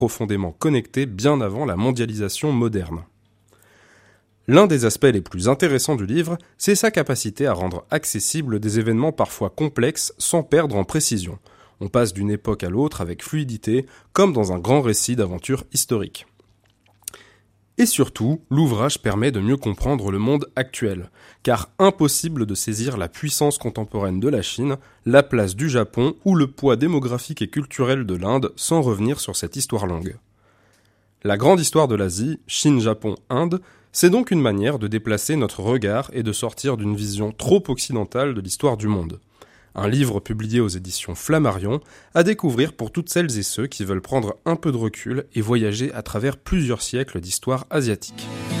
profondément connectés bien avant la mondialisation moderne. L'un des aspects les plus intéressants du livre, c'est sa capacité à rendre accessibles des événements parfois complexes sans perdre en précision. On passe d'une époque à l'autre avec fluidité, comme dans un grand récit d'aventure historique. Et surtout, l'ouvrage permet de mieux comprendre le monde actuel, car impossible de saisir la puissance contemporaine de la Chine, la place du Japon ou le poids démographique et culturel de l'Inde sans revenir sur cette histoire longue. La grande histoire de l'Asie, Chine, Japon, Inde, c'est donc une manière de déplacer notre regard et de sortir d'une vision trop occidentale de l'histoire du monde. Un livre publié aux éditions Flammarion à découvrir pour toutes celles et ceux qui veulent prendre un peu de recul et voyager à travers plusieurs siècles d'histoire asiatique.